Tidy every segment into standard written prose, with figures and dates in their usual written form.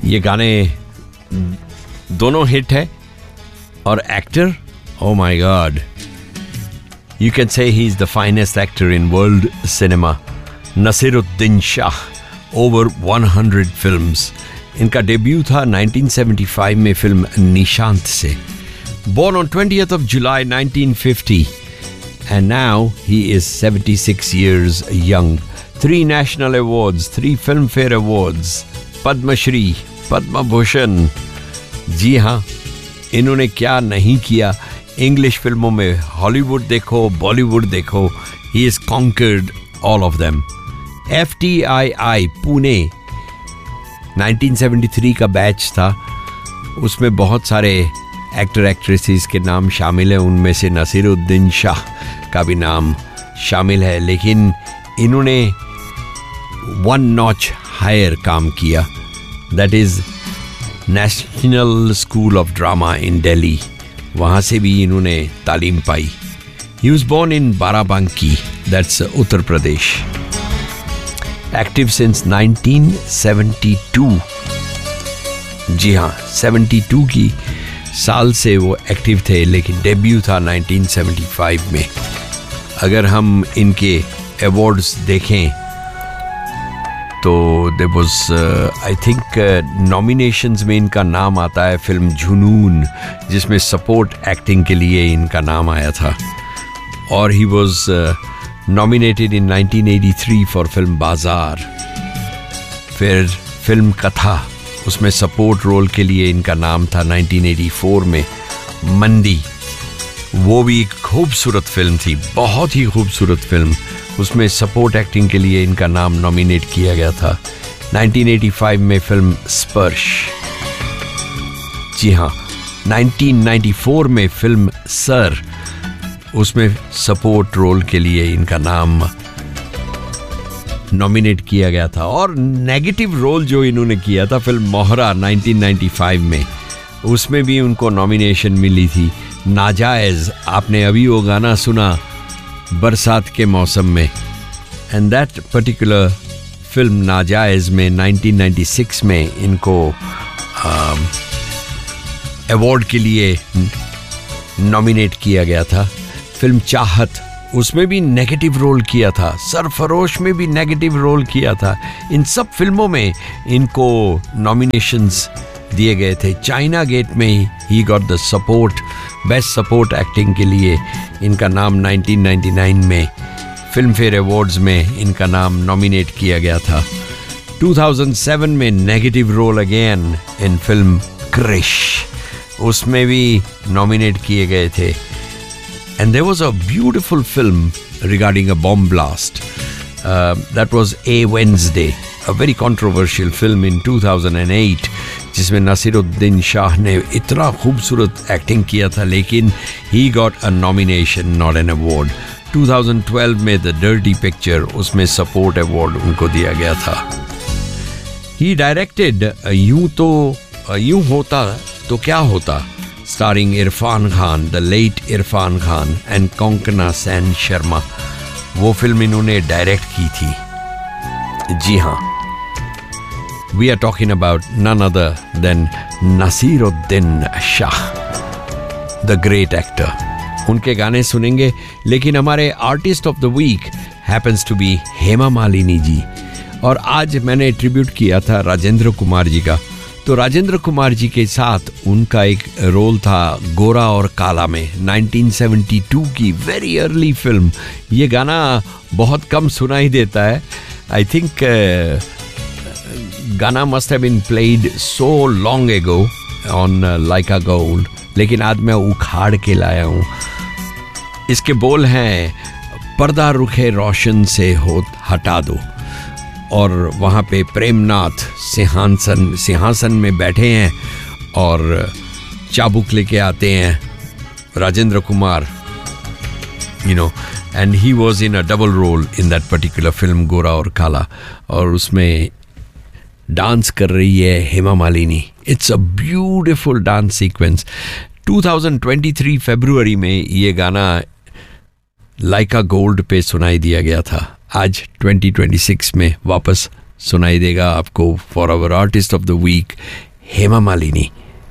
ये गाने दोनों हिट है और actor, oh my God, you can say he's the finest actor in world cinema. Naseeruddin Shah, over 100 films. इनका debut था 1975 में फिल्म निशांत से. Born on 20th of July 1950 and now he is 76 years young. 3 national awards, 3 Filmfare awards, Padma Shri, Padma Bhushan. जी हाँ, इन्होंने क्या नहीं किया. English फिल्मों में हॉलीवुड देखो, बॉलीवुड देखो, he is conquered all of them. FTII Pune 1973 का बैच था. उसमें बहुत सारे एक्टर एक्ट्रेसेस के नाम शामिल हैं. उनमें से नसीरुद्दीन शाह का भी नाम शामिल है. लेकिन इन्होंने 1 notch हायर काम किया. That is national school of drama इन दिल्ली. वहाँ से भी इन्होंने तालीम पाई. He was born in Barabanki, that's Uttar Pradesh. Active since 1972. जी हाँ, 72 की साल से वो एक्टिव थे, लेकिन डेब्यू था 1975 में. अगर हम इनके अवार्ड्स देखें तो there was I think nominations में इनका नाम आता है फिल्म जुनून, जिसमें सपोर्ट एक्टिंग के लिए इनका नाम आया था. और he was nominated in 1983 for film बाजार. फिर फिल्म कथा, उसमें सपोर्ट रोल के लिए इनका नाम था 1984 में मंदी. वो भी एक खूबसूरत फिल्म थी, बहुत ही खूबसूरत फिल्म. उसमें सपोर्ट एक्टिंग के लिए इनका नाम नॉमिनेट किया गया था. 1985 में फिल्म स्पर्श. जी हाँ, 1994 में फिल्म सर, उसमें सपोर्ट रोल के लिए इनका नाम नॉमिनेट किया गया था. और नेगेटिव रोल जो इन्होंने किया था फिल्म मोहरा 1995 में, उसमें भी उनको नॉमिनेशन मिली थी. नाजायज, आपने अभी वो गाना सुना बरसात के मौसम में. एंड दैट पर्टिकुलर फिल्म नाजायज में 1996 में इनको अवार्ड के लिए नॉमिनेट किया गया था. फिल्म चाहत, उसमें भी नेगेटिव रोल किया था. सरफरोश में भी नेगेटिव रोल किया था. इन सब फिल्मों में इनको नॉमिनेशंस दिए गए थे. चाइना गेट में he got the support, best support acting के लिए इनका नाम 1999 में फिल्म फेयर अवार्ड्स में इनका नाम नॉमिनेट किया गया था. 2007 में negative role again in film Krrish, उसमें भी नॉमिनेट किए गए थे. And there was a beautiful film regarding a bomb blast, that was a Wednesday, a very controversial film in 2008, जिसमें नसीरुद्दीन शाह ने इतना खूबसूरत एक्टिंग किया था. लेकिन he got a nomination, not an award. 2012 में द डर्टी पिक्चर, उसमें सपोर्ट अवार्ड उनको दिया गया था. ही डायरेक्टेड यूं होता तो क्या होता, starring Irfan Khan, the late Irfan Khan and Konkona Sen Sharma. वो फिल्म इन्होंने डायरेक्ट की थी. जी हाँ, we are talking about none other than Naseeruddin Shah, the great actor. उनके गाने सुनेंगे, लेकिन हमारे artist of the week happens to be Hema Malini ji. और आज मैंने ट्रिब्यूट किया था राजेंद्र कुमार जी का. तो राजेंद्र कुमार जी के साथ उनका एक रोल था गोरा और काला में, 1972 की वेरी अर्ली फिल्म. ये गाना बहुत कम सुनाई देता है. आई थिंक गाना must have been played so long ago on Laika Gold, लेकिन आज मैं उखाड़ के लाया हूँ. इसके बोल हैं, पर्दा रुखे रोशन से हो हटा दो. और वहाँ पे प्रेमनाथ सिंहासन में बैठे हैं और चाबुक लेके आते हैं Rajendra Kumar, you know, and he was in a double role in that particular film गोरा और काला. और उसमें डांस कर रही है Hema Malini. It's a beautiful dance sequence. 2023 फरवरी में ये गाना लाइका गोल्ड पे सुनाई दिया गया था. आज 2026 में वापस सुनाई देगा आपको for our artist of the week Hema Malini.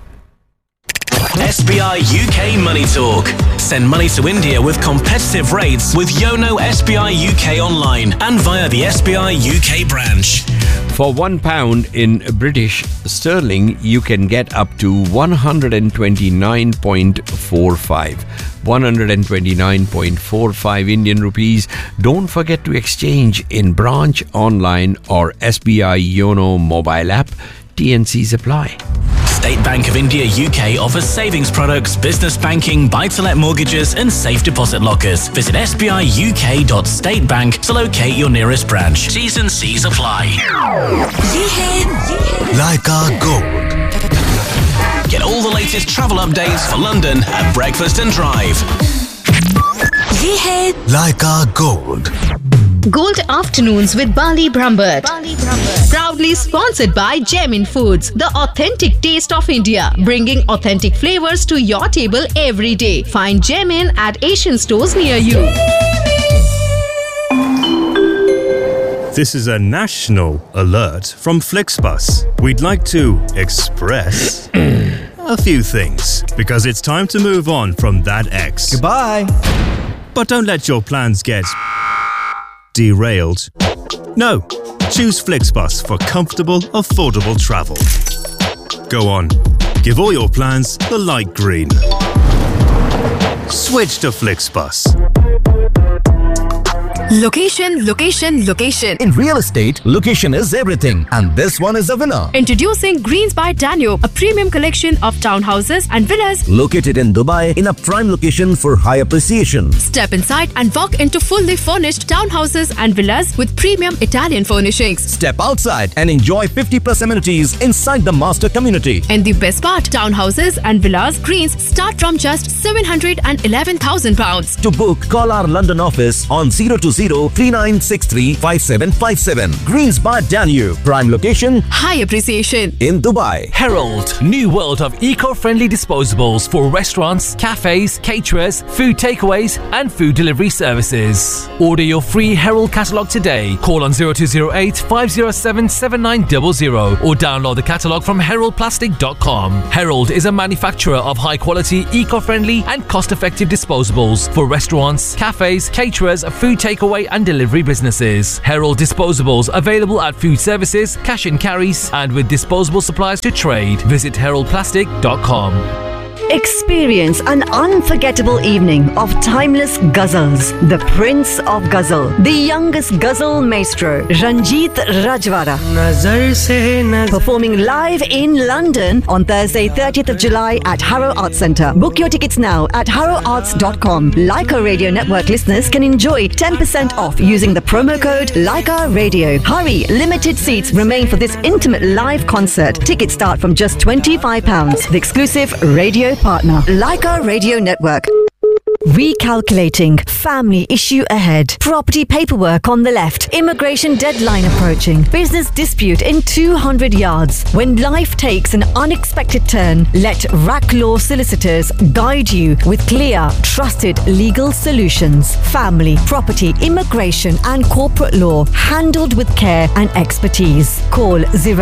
SBI UK Money Talk. Send money to India with competitive rates with Yono SBI UK online and via the SBI UK branch. For £1 in British sterling, you can get up to 129.45. 129.45 Indian rupees. Don't forget to exchange in branch, online or SBI Yono mobile app. TNCs apply. State Bank of India UK offers savings products, business banking, buy-to-let mortgages and safe deposit lockers. Visit sbiuk.statebank to locate your nearest branch. T's and C's apply. Leica Gold. Get all the latest travel updates for London at Breakfast and Drive. Leica Gold. Gold Afternoons with Bali Brambert. Proudly sponsored by Gemin Foods, the authentic taste of India, bringing authentic flavors to your table every day. Find Gemin at Asian stores near you. This is a national alert from Flixbus. We'd like to express a few things because it's time to move on from that ex. Goodbye. But don't let your plans get derailed. No, choose Flixbus for comfortable, affordable travel. Go on, give all your plans the light green. Switch to Flixbus. Location, location, location. In real estate, location is everything, and this one is a winner. Introducing Greens by Danube, a premium collection of townhouses and villas Located in Dubai in a prime location for high appreciation. Step inside and walk into fully furnished townhouses and villas with premium Italian furnishings. Step outside and enjoy 50+ amenities inside the master community. And the best part, townhouses and villas Greens start from just £711,000. To book, call our London office on 020-3963-5757. Greens by Danube, prime location High appreciation. in Dubai. Herald, new world of eco-friendly disposables for restaurants, cafes, caterers, food takeaways and food delivery services. Order your free Herald catalogue today. Call on 0208 507 7900 or download the catalogue from heraldplastic.com. Herald is a manufacturer of high-quality, eco-friendly and cost-effective disposables for restaurants, cafes, caterers, food takeaway and delivery businesses. Herald disposables available at food services, cash and carries and with disposable supplies to trade. Visit heraldplastic.com. Experience an unforgettable evening of timeless ghazals. The Prince of Ghazal, the youngest ghazal maestro, Ranjit Rajwara, performing live in London on Thursday, 30th of July at Harrow Arts Centre. Book your tickets now at harrowarts.com. Leica Radio Network listeners can enjoy 10% off using the promo code Leica Radio. Hurry, limited seats remain for this intimate live concert. Tickets start from just £25. The exclusive radio partner, Leica Radio Network. Recalculating. Family issue ahead. Property paperwork on the left. Immigration deadline approaching. Business dispute in 200 yards. When life takes an unexpected turn, let RAC Law Solicitors guide you with clear, trusted legal solutions. Family, property, immigration and corporate law handled with care and expertise. Call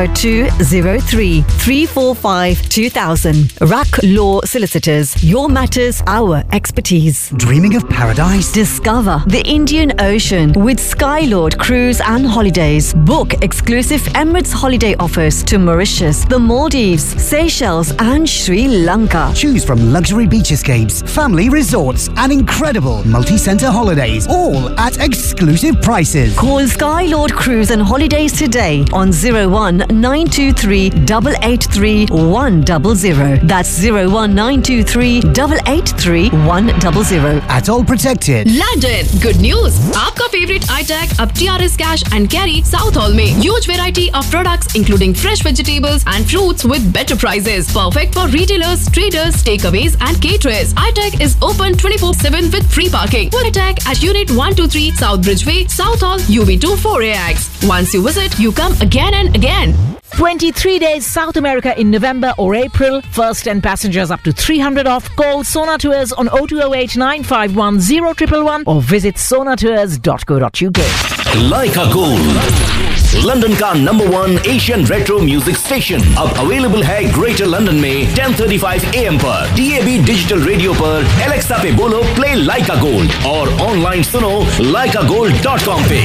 0203 345 2000. RAC Law Solicitors. Your matters, our expertise. Dreaming of paradise? Discover the Indian Ocean with Skylord Cruise and Holidays. Book exclusive Emirates holiday offers to Mauritius, the Maldives, Seychelles and Sri Lanka. Choose from luxury beach escapes, family resorts and incredible multi-centre holidays, all at exclusive prices. Call Skylord Cruise and Holidays today on 01923 883 100. That's 01923 883 100. At all protected. London, good news! आपका favorite iTech अब TRS Cash and Carry South Hall में huge variety of products including fresh vegetables and fruits with better prices. Perfect for retailers, traders, takeaways and caterers. iTech is open 24/7 with free parking. For iTech at Unit 123 South Bridgeway, South Hall, UB2 4AX. Once you visit, you come again and again. 23 days South America in November or April. First 10 passengers up to 300 off. Call Sona Tours on 0208 951 0111 or visit sonatours.co.uk. Leica Gold. London का number 1 Asian retro music station अब available है greater London में 10:35 AM पर, DAB digital radio पर, Alexa पे बोलो play लाइका gold और online सुनो laikagold.com पे।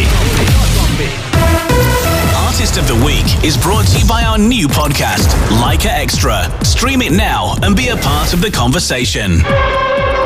Artist of the Week is brought to you by our new podcast, Laika Extra. Stream it now and be a part of the conversation.